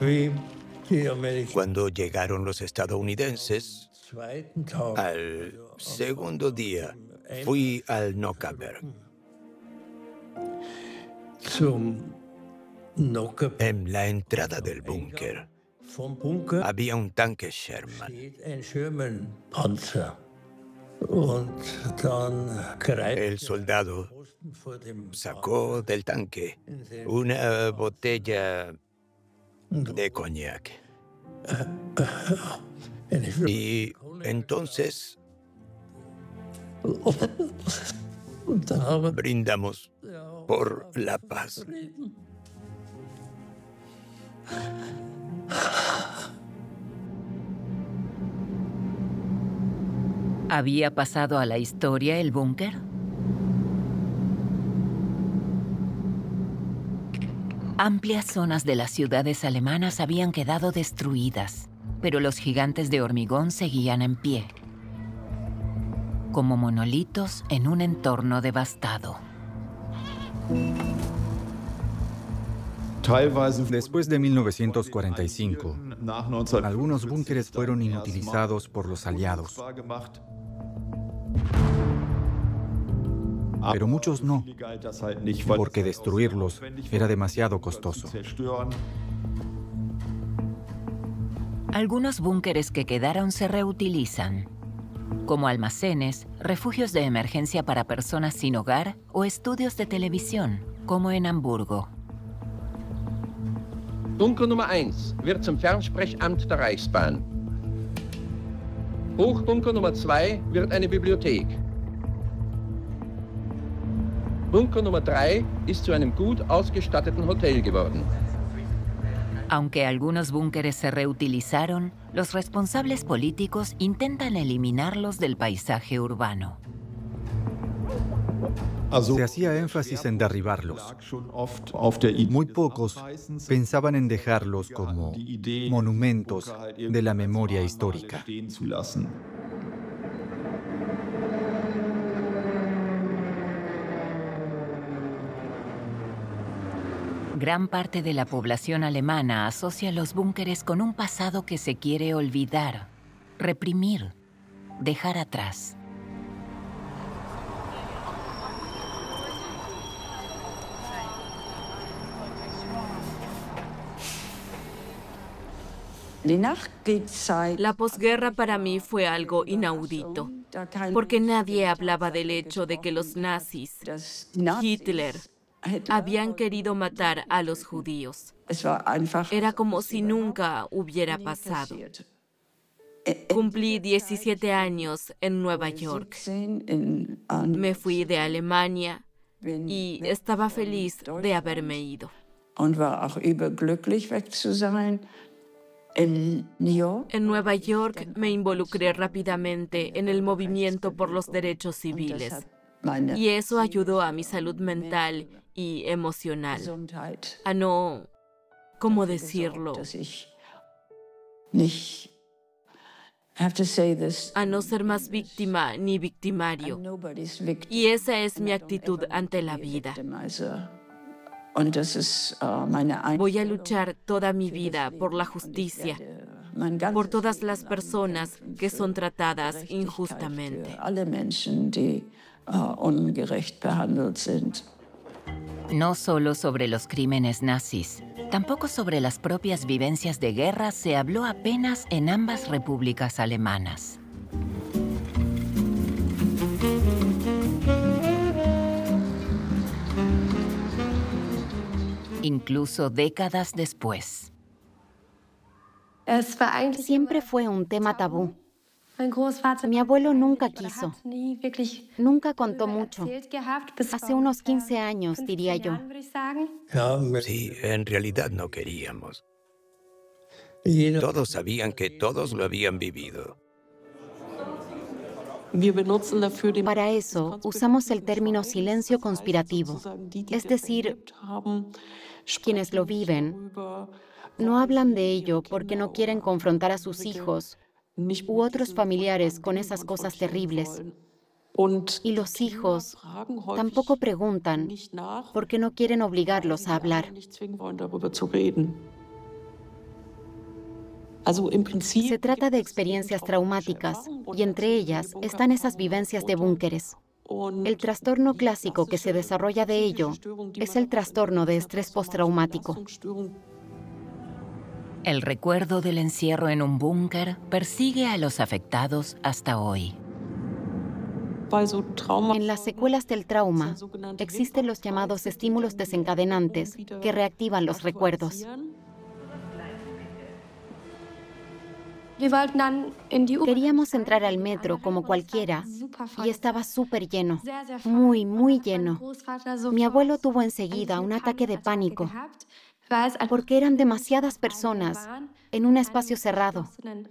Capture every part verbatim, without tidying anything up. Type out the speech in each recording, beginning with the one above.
Cuando llegaron los estadounidenses, al segundo día fui al Nockherberg. En la entrada del búnker había un tanque Sherman. El soldado sacó del tanque una botella de coñac. Y entonces brindamos por la paz. ¿Había pasado a la historia el búnker? Amplias zonas de las ciudades alemanas habían quedado destruidas, pero los gigantes de hormigón seguían en pie, como monolitos en un entorno devastado. Después de mil novecientos cuarenta y cinco, algunos búnkeres fueron inutilizados por los aliados. Pero muchos no, porque destruirlos era demasiado costoso. Algunos búnkeres que quedaron se reutilizan, como almacenes, refugios de emergencia para personas sin hogar o estudios de televisión, como en Hamburgo. Bunker Nummer eins wird zum Fernsprechamt der Reichsbahn. Hochbunker Nummer zwei wird eine Bibliothek. Bunker Nummer drei ist zu einem gut ausgestatteten Hotel geworden. Aunque algunos búnkeres se reutilizaron, los responsables políticos intentan eliminarlos del paisaje urbano. Se hacía énfasis en derribarlos. Muy pocos pensaban en dejarlos como monumentos de la memoria histórica. Gran parte de la población alemana asocia los búnkeres con un pasado que se quiere olvidar, reprimir, dejar atrás. La posguerra para mí fue algo inaudito, porque nadie hablaba del hecho de que los nazis, Hitler, habían querido matar a los judíos. Era como si nunca hubiera pasado. Cumplí diecisiete años en Nueva York. Me fui de Alemania y estaba feliz de haberme ido. En Nueva York me involucré rápidamente en el movimiento por los derechos civiles y eso ayudó a mi salud mental y emocional, a no, ¿cómo decirlo? A no ser más víctima ni victimario. Y esa es mi actitud ante la vida. Voy a luchar toda mi vida por la justicia, por todas las personas que son tratadas injustamente. No solo sobre los crímenes nazis, tampoco sobre las propias vivencias de guerra se habló apenas en ambas repúblicas alemanas. Incluso décadas después. Siempre fue un tema tabú. Mi abuelo nunca quiso. Nunca contó mucho. Hace unos quince años, diría yo. Sí, en realidad no queríamos. Todos sabían que todos lo habían vivido. Para eso, usamos el término silencio conspirativo. Es decir, quienes lo viven no hablan de ello porque no quieren confrontar a sus hijos u otros familiares con esas cosas terribles. Y los hijos tampoco preguntan porque no quieren obligarlos a hablar. Se trata de experiencias traumáticas y entre ellas están esas vivencias de búnkeres. El trastorno clásico que se desarrolla de ello es el trastorno de estrés postraumático. El recuerdo del encierro en un búnker persigue a los afectados hasta hoy. En las secuelas del trauma existen los llamados estímulos desencadenantes que reactivan los recuerdos. Queríamos entrar al metro como cualquiera y estaba súper lleno, muy, muy lleno. Mi abuelo tuvo enseguida un ataque de pánico porque eran demasiadas personas en un espacio cerrado.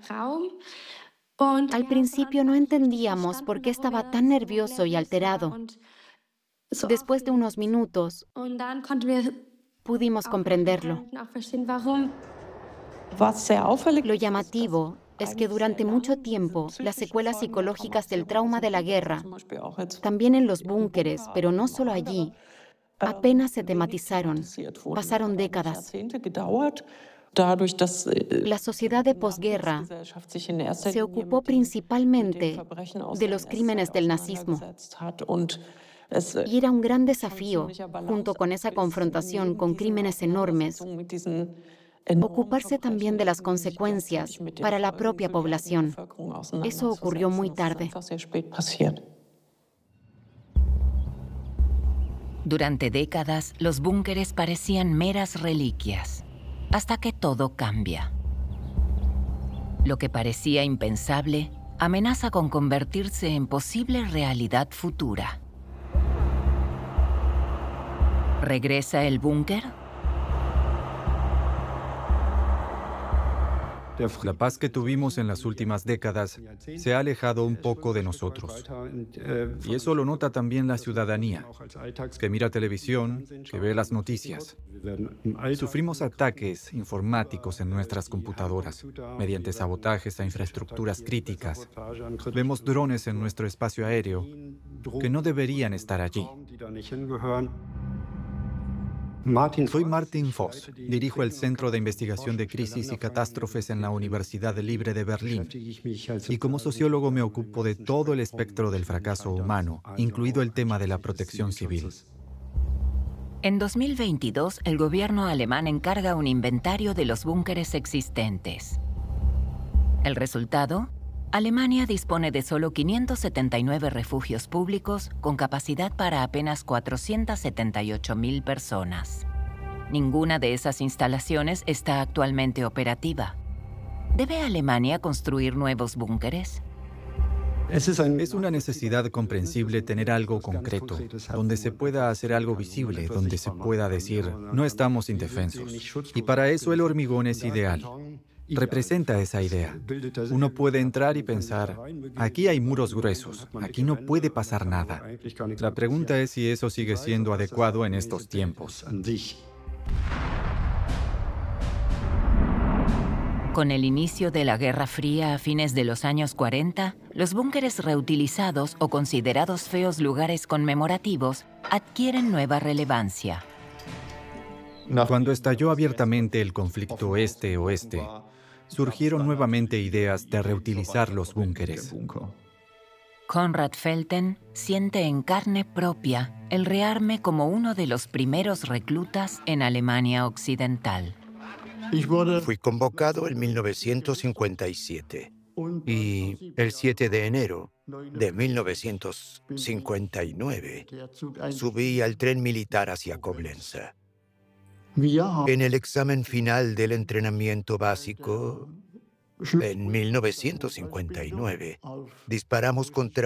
Al principio no entendíamos por qué estaba tan nervioso y alterado. Después de unos minutos, pudimos comprenderlo. Lo llamativo es que durante mucho tiempo las secuelas psicológicas del trauma de la guerra, también en los búnkeres, pero no solo allí, apenas se tematizaron. Pasaron décadas. La sociedad de posguerra se ocupó principalmente de los crímenes del nazismo. Y era un gran desafío, junto con esa confrontación con crímenes enormes, ocuparse también de las consecuencias para la propia población. Eso ocurrió muy tarde. Durante décadas, los búnkeres parecían meras reliquias, hasta que todo cambia. Lo que parecía impensable amenaza con convertirse en posible realidad futura. ¿Regresa el búnker? La paz que tuvimos en las últimas décadas se ha alejado un poco de nosotros. Y eso lo nota también la ciudadanía, que mira televisión, que ve las noticias. Sufrimos ataques informáticos en nuestras computadoras, mediante sabotajes a infraestructuras críticas. Vemos drones en nuestro espacio aéreo que no deberían estar allí. Soy Martin Voss, dirijo el Centro de Investigación de Crisis y Catástrofes en la Universidad Libre de Berlín. Y como sociólogo me ocupo de todo el espectro del fracaso humano, incluido el tema de la protección civil. En dos mil veintidós, el gobierno alemán encarga un inventario de los búnkeres existentes. ¿El resultado? Alemania dispone de solo quinientos setenta y nueve refugios públicos con capacidad para apenas cuatrocientas setenta y ocho mil personas. Ninguna de esas instalaciones está actualmente operativa. ¿Debe Alemania construir nuevos búnkeres? Es una necesidad comprensible tener algo concreto, donde se pueda hacer algo visible, donde se pueda decir, no estamos indefensos. Y para eso el hormigón es ideal. Representa esa idea. Uno puede entrar y pensar, aquí hay muros gruesos, aquí no puede pasar nada. La pregunta es si eso sigue siendo adecuado en estos tiempos. Con el inicio de la Guerra Fría a fines de los años cuarenta, los búnkeres reutilizados o considerados feos lugares conmemorativos adquieren nueva relevancia. Cuando estalló abiertamente el conflicto este-oeste, surgieron nuevamente ideas de reutilizar los búnkeres. Konrad Felten siente en carne propia el rearme como uno de los primeros reclutas en Alemania Occidental. Fui convocado en mil novecientos cincuenta y siete y el siete de enero de mil novecientos cincuenta y nueve subí al tren militar hacia Coblenza. En el examen final del entrenamiento básico, en mil novecientos cincuenta y nueve, disparamos contra